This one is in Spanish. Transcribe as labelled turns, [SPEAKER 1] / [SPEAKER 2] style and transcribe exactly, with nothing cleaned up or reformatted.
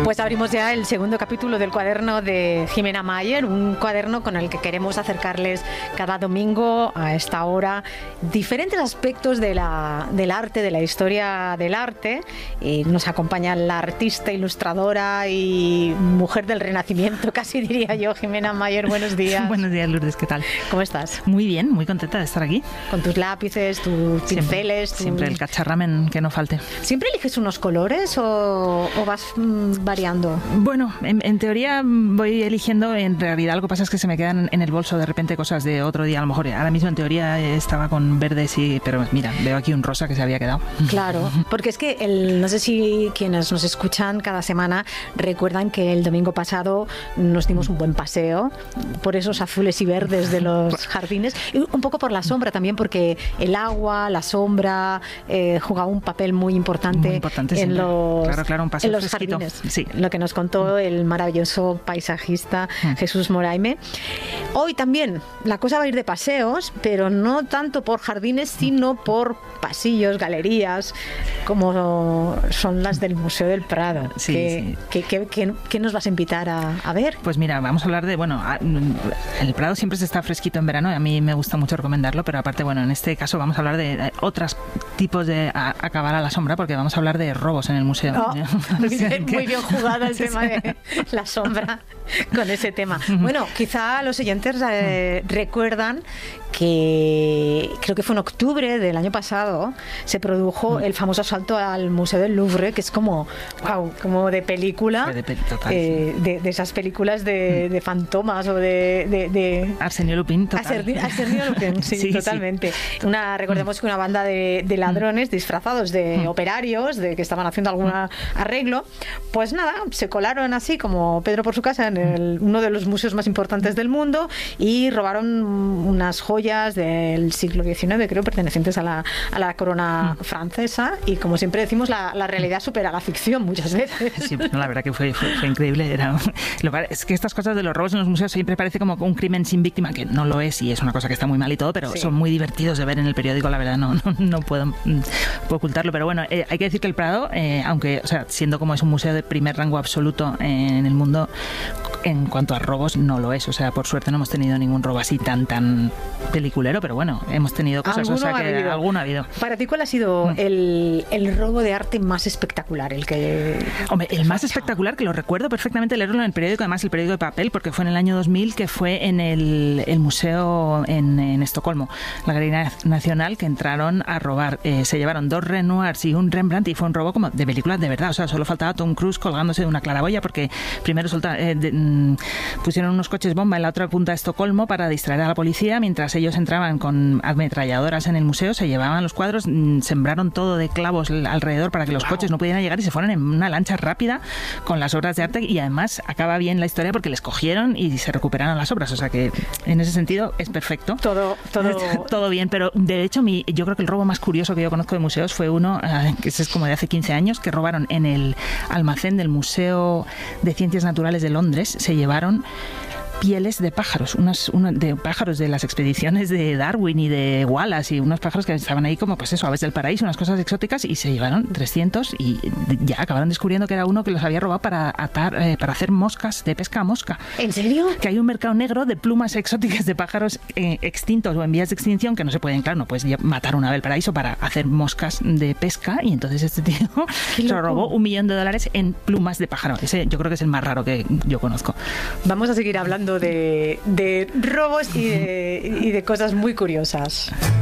[SPEAKER 1] Pues abrimos ya el segundo capítulo del cuaderno de Jimena Mayer, un cuaderno con el que queremos acercarles cada domingo a esta hora diferentes aspectos de la, del arte, de la historia del arte. Y nos acompaña la artista, ilustradora y mujer del Renacimiento, casi diría yo, Jimena Mayer. Buenos días.
[SPEAKER 2] Buenos días, Lourdes, ¿qué tal?
[SPEAKER 1] ¿Cómo estás?
[SPEAKER 2] Muy bien, muy contenta de estar aquí.
[SPEAKER 1] Con tus lápices, tus pinceles.
[SPEAKER 2] Siempre, tu... siempre el cacharramen que no falte.
[SPEAKER 1] ¿Siempre eliges unos colores o, o vas mmm, variando?
[SPEAKER 2] Bueno, en, en teoría voy eligiendo, en realidad lo que pasa es que se me quedan en el bolso de repente cosas de otro día, a lo mejor ahora mismo en teoría estaba con verdes y, pero mira, veo aquí un rosa que se había quedado.
[SPEAKER 1] Claro, porque es que el, no sé si quienes nos escuchan cada semana recuerdan que el domingo pasado nos dimos un buen paseo por esos azules y verdes de los jardines y un poco por la sombra también, porque el agua, la sombra eh, jugaba un papel muy importante,
[SPEAKER 2] muy importante
[SPEAKER 1] en, los,
[SPEAKER 2] claro, claro, un paseo
[SPEAKER 1] en los
[SPEAKER 2] fresquito.
[SPEAKER 1] jardines.
[SPEAKER 2] Sí.
[SPEAKER 1] Lo que nos contó el maravilloso paisajista mm. Jesús Moraime. Hoy también la cosa va a ir de paseos, pero no tanto por jardines, sino por pasillos, galerías, como son las del Museo del Prado.
[SPEAKER 2] Sí,
[SPEAKER 1] ¿Qué,
[SPEAKER 2] sí.
[SPEAKER 1] ¿qué, qué, qué, qué nos vas a invitar a, a ver?
[SPEAKER 2] Pues mira, vamos a hablar de, bueno, el Prado siempre se está fresquito en verano, y a mí me gusta mucho recomendarlo, pero aparte, bueno, en este caso vamos a hablar de otros tipos de a, acabar a la sombra, porque vamos a hablar de robos en el museo.
[SPEAKER 1] Oh, muy, bien, muy bien jugado el tema de la sombra con ese tema. Bueno, quizá los oyentes eh, recuerdan que creo que fue en octubre del año pasado se produjo el famoso asalto al Museo del Louvre, que es como wow, como de película,
[SPEAKER 2] de, total,
[SPEAKER 1] eh,
[SPEAKER 2] sí.
[SPEAKER 1] de, de esas películas de, de fantomas o de, de, de...
[SPEAKER 2] Arsenio Lupin, total.
[SPEAKER 1] Arsenio, Arsenio Lupin, sí, sí, totalmente. Sí. Una, recordemos que una banda de, de ladrones disfrazados de operarios, de que estaban haciendo algún arreglo, pues nada, se colaron así como Pedro por su casa en el, uno de los museos más importantes del mundo y robaron unas joyas del siglo diecinueve, creo, pertenecientes a la, a la corona francesa, y como siempre decimos, la, la realidad supera la ficción muchas veces.
[SPEAKER 2] Sí, pues no, la verdad que fue, fue, fue increíble. Era, lo, es que estas cosas de los robos en los museos siempre parece como un crimen sin víctima, que no lo es y es una cosa que está muy mal y todo, pero sí. Son muy divertidos de ver en el periódico, la verdad, no, no, no puedo, puedo ocultarlo. Pero bueno, eh, hay que decir que el Prado, eh, aunque, o sea, siendo como es un museo de primer rango absoluto en el mundo, en cuanto a robos no lo es, o sea, por suerte no hemos tenido ningún robo así tan tan peliculero, pero bueno, hemos tenido cosas, o sea, que ha alguno ha habido.
[SPEAKER 1] Para ti, ¿cuál ha sido mm. el, el robo de arte más espectacular? El que
[SPEAKER 2] Hombre, el más espectacular, que lo recuerdo perfectamente leerlo en el periódico, además el periódico de papel, porque fue en el año dos mil, que fue en el, el museo en, en Estocolmo, la Galería Nacional, que entraron a robar. Eh, se llevaron dos Renoirs y un Rembrandt, y fue un robo como de películas de verdad, o sea, solo faltaba Tom Cruise colgándose de una claraboya, porque primero solta, eh, de, mm, pusieron unos coches bomba en la otra punta de Estocolmo para distraer a la policía, mientras ellos entraban con ametralladoras en el museo, se llevaban los cuadros, mmm, sembraron todo de clavos alrededor para que los wow. coches no pudieran llegar y se fueron en una lancha rápida con las obras de arte, y además acaba bien la historia porque les cogieron y se recuperaron las obras, o sea que en ese sentido es perfecto.
[SPEAKER 1] Todo, todo...
[SPEAKER 2] todo bien, pero de hecho mi, yo creo que el robo más curioso que yo conozco de museos fue uno, eh, que es como de hace quince años, que robaron en el almacén del Museo de Ciencias Naturales de Londres, se llevaron pieles de pájaros, unas una, de pájaros de las expediciones de Darwin y de Wallace, y unos pájaros que estaban ahí como, pues eso, aves del paraíso, unas cosas exóticas, y se llevaron trescientos, y ya acabaron descubriendo que era uno que los había robado para atar, eh, para hacer moscas de pesca a mosca.
[SPEAKER 1] ¿En serio?
[SPEAKER 2] Que hay un mercado negro de plumas exóticas de pájaros eh, extintos o en vías de extinción que no se pueden, claro, no puedes matar una ave del paraíso para hacer moscas de pesca, y entonces este tío se robó un millón de dólares en plumas de pájaro. Ese yo creo que es el más raro que yo conozco.
[SPEAKER 1] Vamos a seguir hablando De, de robos y de, y de cosas muy curiosas.